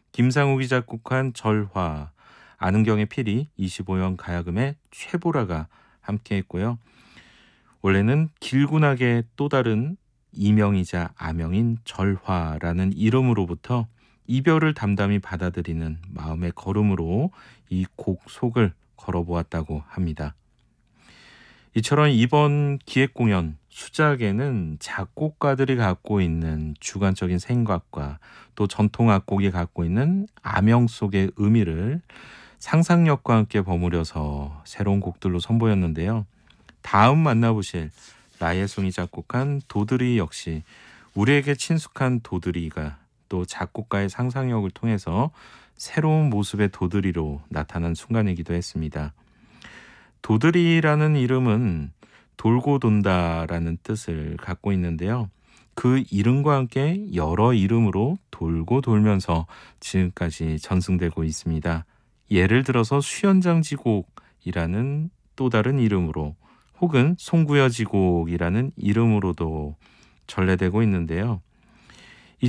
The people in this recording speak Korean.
김상욱이 작곡한 절화, 안은경의 피리, 25연 가야금의 최보라가 함께했고요. 원래는 길군악의 또 다른 이명이자 아명인 절화라는 이름으로부터 이별을 담담히 받아들이는 마음의 걸음으로 이 곡 속을 걸어보았다고 합니다. 이처럼 이번 기획공연 수작에는 작곡가들이 갖고 있는 주관적인 생각과 또 전통 악곡이 갖고 있는 아명 속의 의미를 상상력과 함께 버무려서 새로운 곡들로 선보였는데요. 다음 만나보실 라이애송이 작곡한 도드리 역시 우리에게 친숙한 도드리가 또 작곡가의 상상력을 통해서 새로운 모습의 도드리로 나타난 순간이기도 했습니다. 도드리라는 이름은 돌고 돈다라는 뜻을 갖고 있는데요. 그 이름과 함께 여러 이름으로 돌고 돌면서 지금까지 전승되고 있습니다. 예를 들어서 수연장지곡이라는 또 다른 이름으로 혹은 송구여지곡이라는 이름으로도 전래되고 있는데요.